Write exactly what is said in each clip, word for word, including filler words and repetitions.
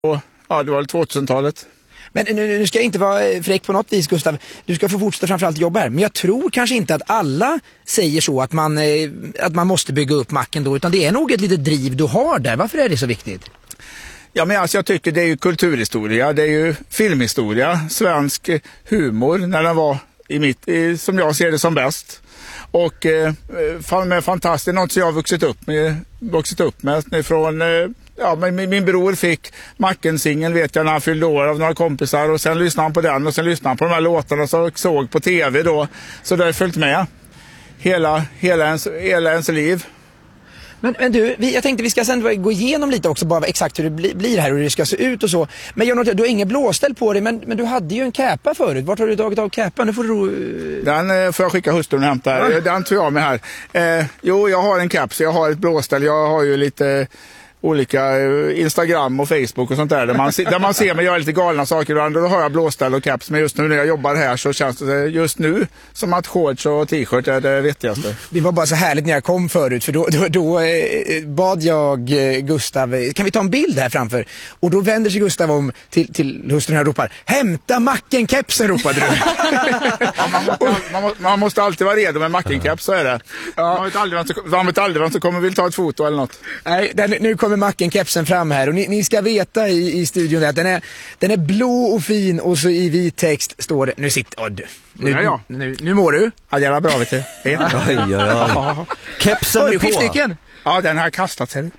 Och, ja, det var tvåtusentalet. Men nu, nu ska jag inte vara fräck på något vis, Gustav. Du ska få fortsätta framförallt jobba här. Men jag tror kanske inte att alla säger så att man, eh, att man måste bygga upp macken då. Utan det är nog ett litet driv du har där. Varför är det så viktigt? Ja, men alltså jag tycker det är ju kulturhistoria. Det är ju filmhistoria. Svensk humor när den var i mitt, i, som jag ser det som bäst. Och eh, med fantastiskt, något som jag har vuxit upp med, vuxit upp med från... Eh, Ja, men min, min bror fick Macken-singel, vet jag, när han fyllde år av några kompisar, och sen lyssnade han på den och sen lyssnade han på de här låtarna som såg på tv då. Så det har följt med hela, hela, ens, hela ens liv. Men, men du, vi, jag tänkte vi ska sen gå igenom lite också bara exakt hur det bli, blir här och hur det ska se ut och så. Men jag noterar, du har ingen blåställ på dig, men, men du hade ju en käpa förut. Vart har du tagit av käpan? Nu får du... Den eh, får jag skicka hustrun och hämta. Ja. Den tog jag med här. Eh, jo, jag har en caps, jag har ett blåställ, jag har ju lite... olika Instagram och Facebook och sånt där där man, där man ser mig göra lite galna saker ibland, och då har jag blåställ och caps. Men just nu när jag jobbar här så känns det just nu som att shorts och t-shirt är det vettigaste. Det var bara så härligt när jag kom förut, för då, då, då eh, bad jag eh, Gustav, kan vi ta en bild här framför? Och då vänder sig Gustav om till, till hustrun och ropar, hämta Macken-kepsen, ropade du. Ja, man, måste, man, måste, man måste alltid vara redo med Macken-keps, så är det. Ja. Man vet aldrig vem vet aldrig vem som kommer vill ta ett foto eller något. Nej, den, nu kommer Macken-kepsen fram här, och ni, ni ska veta i, i studion att den är, den är blå och fin, och så i vit text står det, nu sitter, oh, du, nu, ja, ja. nu, nu mår du? Ja, det är bra, vet du. Oj, oj, oj. Kepsen är på. Skiftnyckeln? Ja, den har kastat sig.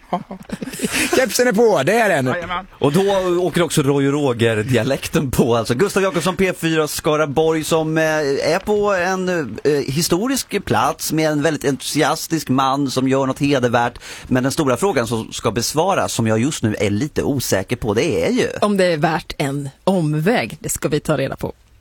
Kepsen är på, det är den. Jajamän. Och då åker också Roy och Roger-dialekten på. Alltså Gustav Jakobsson, P fyra Skaraborg, som eh, är på en eh, historisk plats med en väldigt entusiastisk man som gör något hedervärt. Men den stora frågan som ska besvaras, som jag just nu är lite osäker på, det är ju... om det är värt en omväg, det ska vi ta reda på.